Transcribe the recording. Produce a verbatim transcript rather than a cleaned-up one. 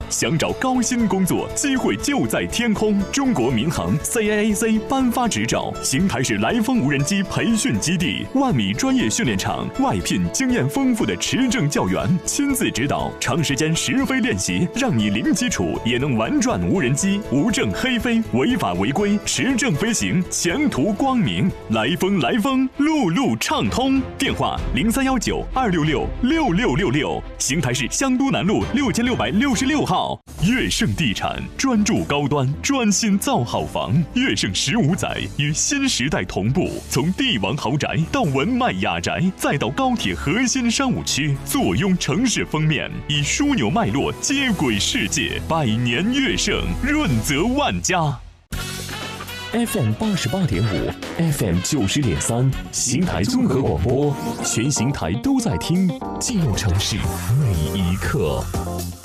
想找高薪工作，机会就在天空。中国民航 C A A C 颁发执照，邢台市来风无人机培训基地，万米专业训练场外聘经验丰富的持证教员，亲自指导，长时间实飞练习，让你零基础也能玩转无人机，无证黑飞，违法违规，持证飞行，前途光明。来风来风，路路畅通。电话零三幺九二六六六六六六，邢台市香都南路六千六百六十六号。悦盛地产专注高端，专心造好房。悦盛十五载与新时代同步，从帝王豪宅到文迈雅宅，再到高铁核心商务区，坐拥城市封面，以枢纽脉络接轨世界。百年悦盛，润泽万家。 F M 八十八点五 ，F M 九十点三，邢台综合广播，全邢台都在听，记录城市每一刻。